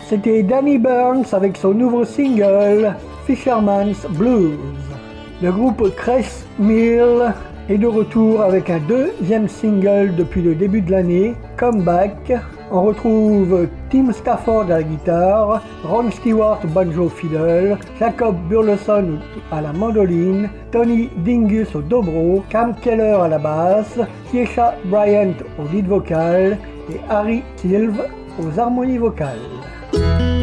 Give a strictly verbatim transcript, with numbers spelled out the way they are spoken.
C'était Danny Burns avec son nouveau single Fisherman's Blues. Le groupe Cress Mill est de retour avec un deuxième single depuis le début de l'année, Comeback. On retrouve Tim Stafford à la guitare, Ron Stewart au banjo fiddle, Jacob Burleson à la mandoline, Tony Dingus au dobro, Cam Keller à la basse, Tiesha Bryant au lead vocal et Harry Silve aux harmonies vocales.